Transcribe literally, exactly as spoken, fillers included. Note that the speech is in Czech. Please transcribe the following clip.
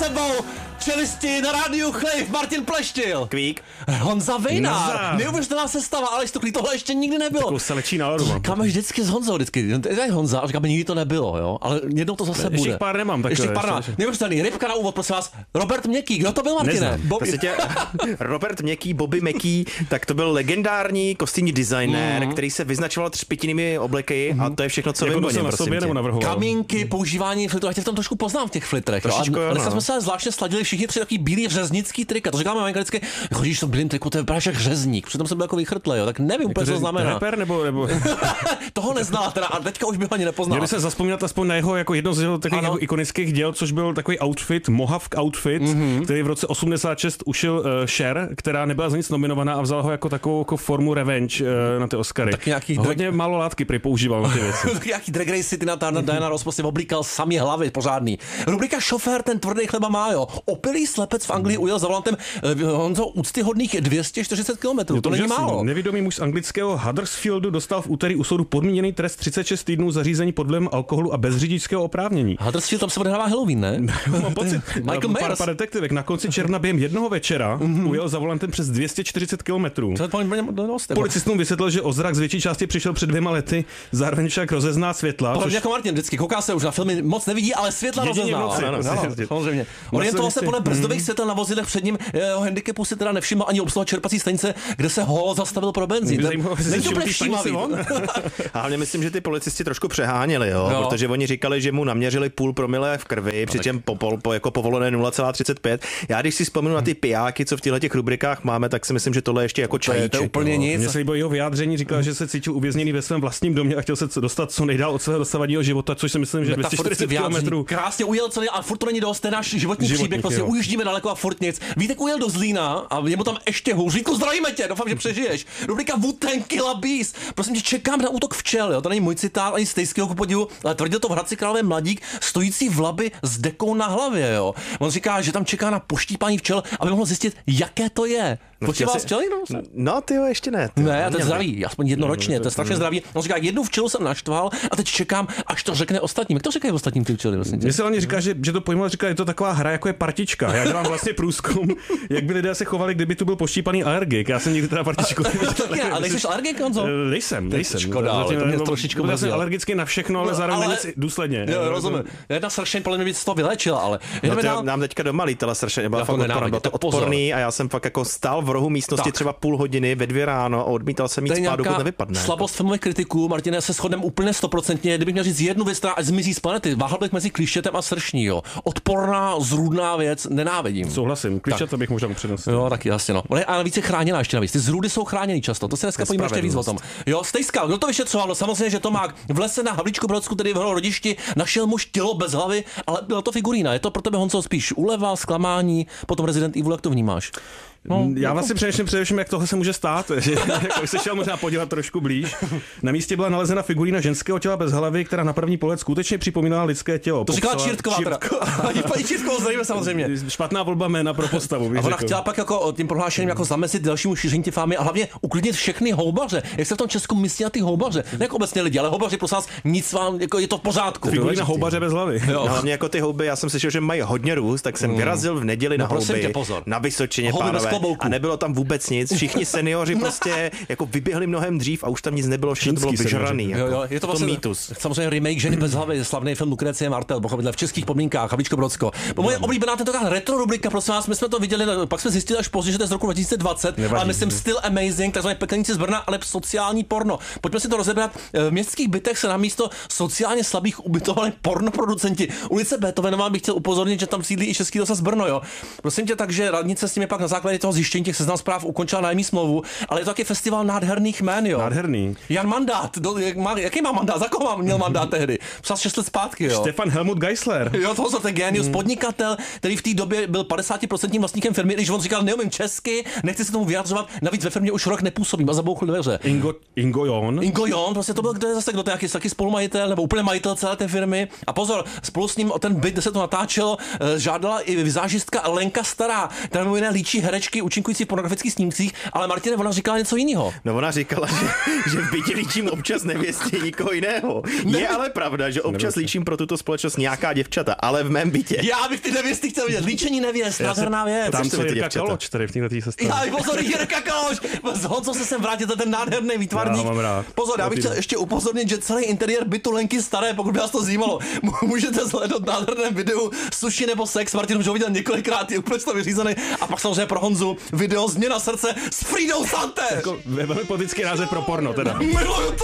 sebou čelisti na rádiu Chlejv, Martin Pleštil. Kvík. Honza Vejnár. Neuvěřitelná sestava, ale stoklí, tohle ještě nikdy nebylo. Takovou selečí náladu mám. Říkáme vždycky s Honzou, vždycky. To je Honza, a říkáme, nikdy to nebylo, jo. Ale jednou to zase ještě bude. Ještě pár nemám takové. Ještě pár nemám. Neuvěřitelný. Rybka na úvod, prosím vás. Robert Měkký, kdo to byl, Martine? Bobby... Tě, Robert Měkký, Bobby Měkký, tak to byl legendární kostýmní designér, mm. který se vyznačoval třpitinými obleky mm. a to je všechno, co vím o něm, prosím tě. Kamínky, používání filtrů, já tě v tom trošku poznám v těch filtrech. Trošičku, jo. A dneska jsme se zvláštně sladili všichni tři takový bílý řeznický trika. To říkáme anglicky, chodíš v bílém triku, to je právě řezník. Přitom jsem byl jako vychrtlej, jo. Tak nevím úplně, co to znamená. Rapper nebo nebo toho neznala teda a teďka už bych ani nepoznal. Měli se zazpomínat aspoň na jeho jako jedno z jeho takových jako ikonických děl, což byl takový outfit, Mohawk outfit, mm-hmm. který v roce osmdesát šest ušil uh, Cher, která nebyla za nic nominovaná a vzala ho jako takovou jako formu revenge uh, na ty Oscary. Tak nějaký hodně drag... málo látky prý používal na ty věci. Tak nějaký Drag Race City na mm-hmm. Diana Ross prostě oblíkal samý hlavy pořádný. Rubrika Šofér, ten tvrdý chleba má, jo. Opilý slepec v Anglii ujel za volantem uh, Honzo úctyhodných dvě stě čtyřicet kilometrů. To, to není málo. Nevědomý muž z anglického Huddersfieldu dostal v úterý u soudu podmíněný trest třicet šest týdnů za řízení pod vlivem alkoholu a bez řidičského oprávnění. Huddersfield, tam se odehrává Halloween, ne? Mám pocit. Michael Myers. Pár detektivek na konci června během jednoho večera mm-hmm. ujel za volantem přes dvě stě čtyřicet kilometrů. Policistům vysvětlil, že o zrak z větší části přišel před dvěma lety, zároveň však rozezná světla. Což... jako Martin vždycky kouká se už na filmy, moc nevidí, ale světla rozezná. Samozřejmě. Orientoval se podle brzdových světel na vozidlech před ním, jeho handicapu si teda nevšiml ani obsluha čerpací stanice, kde se ho zastavil pro benzín. Není to všímavý. Hlavně myslím, že ty policisti trošku přeháněli, jo, jo. Protože oni říkali, že mu naměřili půl promile v krvi, přičem po, po, po jako povolené nula celá třicet pět. Já když si vzpomenu na ty pijáky, co v těchto těch rubrikách máme, tak si myslím, že tohle ještě jako čajíček. To je úplně nic. Mně se líbilo jeho vyjádření, říkal, že se cítil uvězněný ve svém vlastním domě a chtěl se dostat co nejdál od svého dosavadního života, což si myslím, že dvě stě čtyřicet kilometrů. Krásně ujel celý a furt to není dost, ten náš životní příběh, prostě ujíždíme daleko a furt nic. Vítek ujel do Zlína a je mu tam ještě hůř. Vítku, zdravíme tě, doufám, že přežiješ. Rubrika Wu-Tang Killa Bees. Prosím tě, čekám na útok včel, jo. To není můj citát ani stejského ku podivu, ale tvrdil to v Hradci Králové mladík stojící v labi s dekou na hlavě, jo. On říká, že tam čeká na poštípání včel, aby mohl zjistit, jaké to je. Poštíval jsi včely? No, no ty jo, ještě ne. Ty ne, a to je zdravý, aspoň jednoročně, to je strašně zdravý. On říká, jednu včelu jsem naštval a teď čekám, až to řekne ostatním. Jak to říkají ostatním ty včely vlastně? Mně se hlavně říká, že, že to pojmoval, říká, je to taková hra, jako je partička. Já dělám vlastně průzkum, jak by lidé se chovali, kdyby tu byl poštípaný alergik. Já jsem nikdy teda partičku neviděl. A nejsi alergik, Honzo? Nejsem, nejsem. Škoda, ale to mě trošičku mrzí. Já jsem alergický na všechno, ale zároveň nic důsledně. Jo, rozumím. Jedna sršeň podle mě by z toho vylečila, ale nám teďka doma lítala sršeň, byla fakt odporná, byla to odporný a já jsem fakt jako stál v rohu místnosti třeba půl hodiny ve dvě ráno a odmítal jsem jít spát, dokud nevypadne. Slabost filmových kritiků, Martine, se shodneme úplně stoprocentně. Kdybych měl říct jednu věc, která zmizí z planety, váhal bych mezi klištětem a sršní, jo. Odporná, zrůdná věc, nenávidím. Souhlasím, klištěte bych možná přednesl. Jo, taky jasně, no. Ale a víc je chráněná ještě navíc. Ty zrůdy jsou chráněný často. To se dneska pojíme ještě víc o tom. Jo, Stejska, kdo to vyšetřoval? No samozřejmě, že Tomák v lese na Havlíčku Brodsku, tedy v jeho rodišti, našel muž tělo bez hlavy, ale byla to figurína. Je to pro tebe, Honzo, spíš úleva, zklamání, potom Resident Evil, jak to vnímáš? No, já vlastně přemýšlím především, jak tohle se může stát, že jako se šel možná podívat trošku blíž. Na místě byla nalezena figurína ženského těla bez hlavy, která na první pohled skutečně připomínala lidské tělo. To říkala Čírtková teda. Ani paní Čírtkovou zdravíme samozřejmě. Špatná volba jména pro postavu. A ona řekl. Chtěla pak jako tím prohlášením jako zamezit dalšímu šíření té fámy a hlavně uklidnit všechny houbaře. Jak se v tom Česku myslí na ty houbaře? Ne jako obecně lidi, ale houbaři, prosím vás, nic vám, jako je to v pořádku. Figurína houbaře bez hlavy. No, hlavně jako ty houby, já jsem slyšel, že mají hodně růst, tak jsem vyrazil v neděli na houby. Na Vysočině, pánové. A nebylo tam vůbec nic. Všichni seniori prostě jako vyběhli mnohem dřív a už tam nic nebylo, všechno bylo vyžraný. Jako. Jo, jo, je to vlastně to mýtus. Samozřejmě remake Ženy bez hlavy, slavný film Lukrecie Martel, pochopitelně v českých podmínkách, Havlíčko Brodsko. Po moje oblíbená tentokrát retro rubrika, prosím vás, my jsme to viděli, pak jsme zjistili až později, že to je z roku dva tisíce dvacet, nevadí, ale myslím still amazing, takzvané Pekelníci z Brna, ale sociální porno. Pojďme si to rozebrat. V městských bytech se na místo sociálně slabých ubytovali pornoproducenti. Ulice Beethovenová bych chtěl upozornit, že tam sídlí i Český rozhlas Brno, jo. Prosím tě, takže radnice s nimi pak na základě toho zjištění těch seznam zpráv ukončila nájemní smlouvu, ale je to taky festival nádherných jmén, jo. Nádherný. Jan Mandát, do, jak má, jaký má mandát, za koho má, měl mandát tehdy? Psal šest let zpátky, jo. Stefan Helmut Geisler. Jo, to byl ten genius, hmm. podnikatel, který v té době byl padesát procent vlastníkem firmy, když on říkal, neumím česky, nechci se tomu vyjadřovat, navíc ve firmě už rok nepůsobím a zabouchl dveře. Ingo, Ingo Jon. Ingo Jon, prostě to byl kdo je zase, kdo to je jaký, taky spolumajitel nebo úplně majitel celé té firmy. A pozor, spolu s ním o ten byt, kde se to natáčelo, žádala i vizážistka Lenka Stará, která mimo jiné líčí herečky herečky účinkující v pornografických snímcích, ale Martine, ona říkala něco jiného. No ona říkala, že, že v bytě líčím občas nevěstě nikoho jiného. Ne. Je ale pravda, že občas líčím pro tuto společnost nějaká děvčata, ale v mém bytě. Já bych ty nevěsty chtěl vidět. Líčení nevěst, nádherná věc. Tam co Jirka Kaloč, tady v této sestavě. Já, pozor, Jirka Kaloč. S Honzou se sem vrátil, ten nádherný výtvarník. Já pozor, já bych chtěl ještě upozornit, že celý interiér bytu Lenky Staré, pokud by vás to zajímalo, můžete zhlédnout v nádherném videu Sushi nebo sex. Martin už ho viděl několikrát, je úplně to vyřízený. A pak samozřejmě pro Honzu video Změna srdce s Frídou Sante. Jako velmi politický název pro porno teda. Miluju to.